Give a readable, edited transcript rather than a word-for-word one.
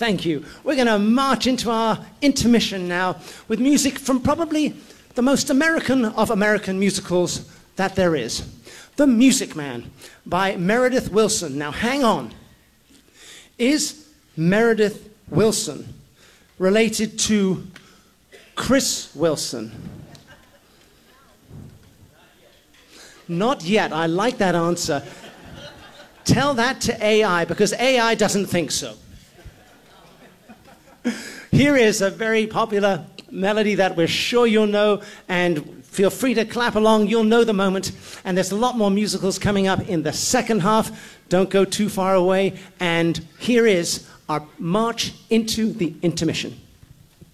Thank you. We're going to march into our intermission now with music from probably the most American of American musicals that there is. The Music Man by Meredith Willson. Now hang on. Is Meredith Willson related to Chris Wilson? Not yet. I like that answer. Tell that to AI, because AI doesn't think so. Here is a very popular melody that we're sure you'll know, and feel free to clap along. You'll know the moment. And there's a lot more musicals coming up in the second half. Don't go too far away. And here is our march into the intermission.